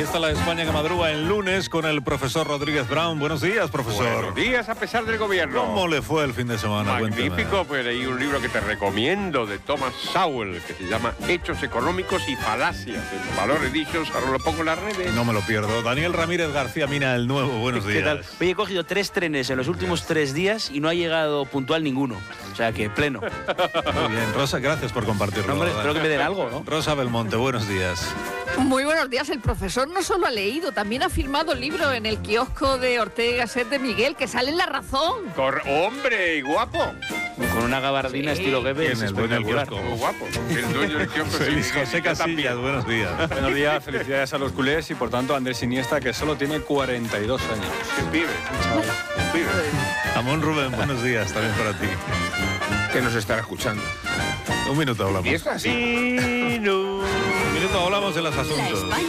Aquí está la España que madruga el lunes con el profesor Rodríguez Brown. Buenos días, profesor. Buenos días, a pesar del gobierno. ¿Cómo le fue el fin de semana? Magnífico, Cuénteme. pues leí un libro que te recomiendo de Thomas Sowell, que se llama Hechos Económicos y Falacias, en Valor Editions, ahora lo pongo en las redes. No me lo pierdo. Daniel Ramírez García Mina, el nuevo. Buenos días. ¿Qué tal? Oye, he cogido 3 trenes en los últimos 3 días y no ha llegado puntual ninguno. O sea que pleno. Muy bien, Rosa, gracias por compartirlo. No, hombre, espero que me den algo, ¿no? Rosa Belmonte, buenos días. Muy buenos días. El profesor no solo ha leído, también ha firmado el libro en el kiosco de Ortega y Gasset de Miguel, que sale en La Razón. ¡Hombre, y guapo! Con una gabardina Sí. estilo Goebbels. En el buen espectacular. kiosco. Muy guapo. El dueño del kiosco. Feliz sí, José yo Casillas, también. buenos días. Buenos días, felicidades a los culés y por tanto a Andrés Iniesta, que solo tiene 42 años. Qué pibe. Qué pibe. Ramón Rubén, buenos días, también para ti. Que nos estará escuchando. Un minuto hablamos. Y es así. Un minuto hablamos de los asuntos.